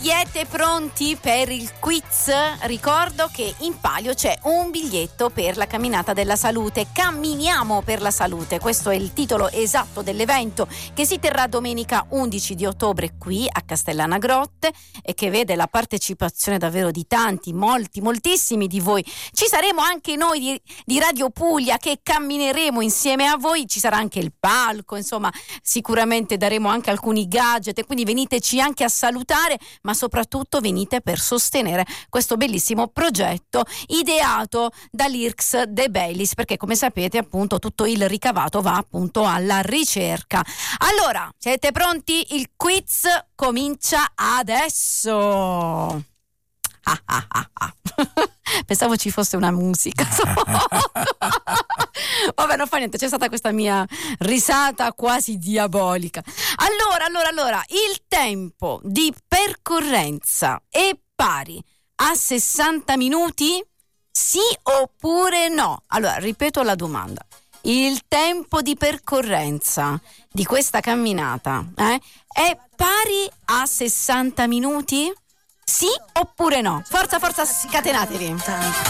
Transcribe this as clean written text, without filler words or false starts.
Siete pronti per il quiz? Ricordo che in palio c'è un biglietto per la camminata della salute. Camminiamo per la salute, questo è il titolo esatto dell'evento che si terrà domenica 11 di ottobre qui a Castellana Grotte e che vede la partecipazione davvero di tanti, moltissimi di voi. Ci saremo anche noi di Radio Puglia che cammineremo insieme a voi, ci sarà anche il palco, insomma sicuramente daremo anche alcuni gadget e quindi veniteci anche a salutare, ma soprattutto venite per sostenere questo bellissimo progetto ideato dall'IRCS De Bellis, perché come sapete appunto tutto il ricavato va appunto alla ricerca. Allora, siete pronti? Il quiz comincia adesso. Pensavo ci fosse una musica. Vabbè, non fa niente, c'è stata questa mia risata quasi diabolica. Allora, il tempo di percorrenza è pari a 60 minuti? Sì oppure no? Allora, ripeto la domanda. Il tempo di percorrenza di questa camminata è pari a 60 minuti? Sì oppure no? Forza, scatenatevi.